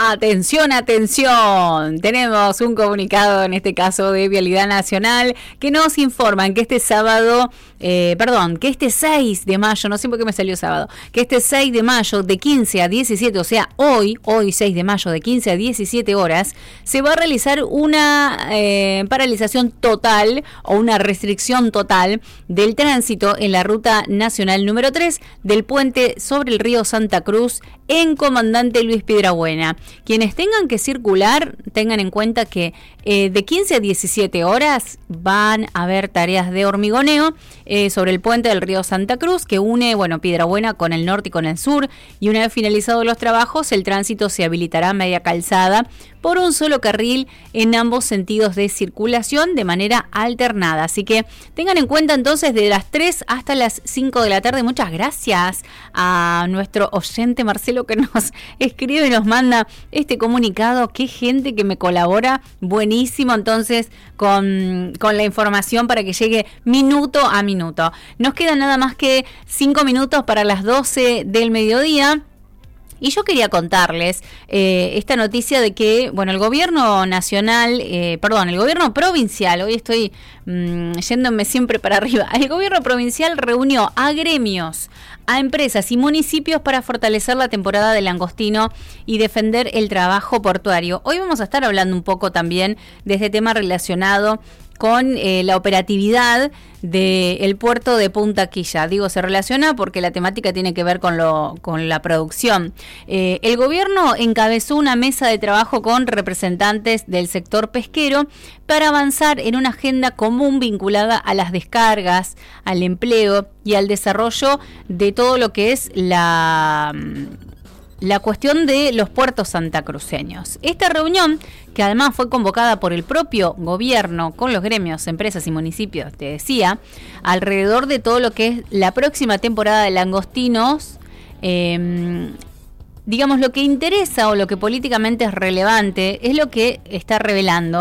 Atención, atención. Tenemos un comunicado, en este caso de Vialidad Nacional, que nos informan que este sábado, que este 6 de mayo, no sé por qué me salió sábado, que este 6 de mayo de 15 a 17, o sea, hoy 6 de mayo de 15 a 17 horas, se va a realizar una paralización total o una restricción total del tránsito en la ruta nacional número 3 del puente sobre el río Santa Cruz en Comandante Luis Piedrabuena. Quienes tengan que circular, tengan en cuenta que de 15 a 17 horas van a haber tareas de hormigoneo sobre el puente del río Santa Cruz, que une, Piedrabuena con el norte y con el sur, y una vez finalizados los trabajos, el tránsito se habilitará a media calzada por un solo carril en ambos sentidos de circulación de manera alternada. Así que tengan en cuenta entonces de las 3 hasta las 5 de la tarde. Muchas gracias a nuestro oyente Marcelo que nos escribe y nos manda este comunicado. Qué gente que me colabora, buenísimo entonces con la información para que llegue minuto a minuto. Nos quedan nada más que 5 minutos para las 12 del mediodía. Y yo quería contarles esta noticia de que, el gobierno nacional, el gobierno provincial, hoy estoy yéndome siempre para arriba, el gobierno provincial reunió a gremios, a empresas y municipios para fortalecer la temporada del langostino y defender el trabajo portuario. Hoy vamos a estar hablando un poco también de este tema relacionado con la operatividad del puerto de Punta Quilla. Digo, se relaciona porque la temática tiene que ver con la producción. El gobierno encabezó una mesa de trabajo con representantes del sector pesquero para avanzar en una agenda común vinculada a las descargas, al empleo y al desarrollo de todo lo que es la cuestión de los puertos santacruceños. Esta reunión, que además fue convocada por el propio gobierno con los gremios, empresas y municipios, te decía, alrededor de todo lo que es la próxima temporada de langostinos, lo que interesa o lo que políticamente es relevante es lo que está revelando